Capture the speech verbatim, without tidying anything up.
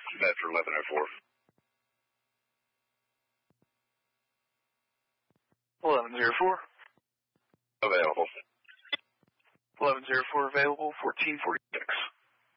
Bedford eleven oh four. eleven oh four. Available. eleven oh four available, fourteen forty-six.